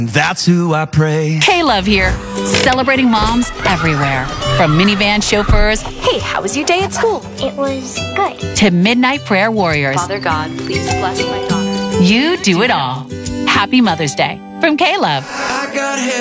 That's who I pray. K-Love here, celebrating moms everywhere. From minivan chauffeurs Hey, how was your day at school? It was good. to midnight prayer warriors. Father God, please bless my daughter. You do it all. Happy Mother's Day from K-Love. I got